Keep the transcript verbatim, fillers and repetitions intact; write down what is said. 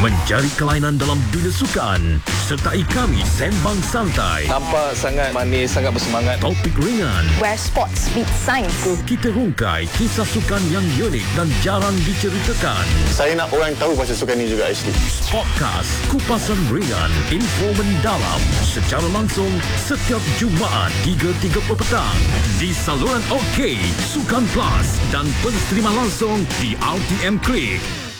Mencari kelainan dalam dunia sukan. Sertai kami sembang santai. Nampak sangat manis, sangat bersemangat. Topik ringan. Where sports meet science. Kita hungkai kisah sukan yang unik dan jarang diceritakan. Saya nak orang tahu pasal sukan ni juga actually. Podcast Kupasan Ringan, info mendalam secara langsung setiap Jumaat tiga tiga puluh petang di saluran OK, Sukan Plus dan pensterima langsung di R T M Klik.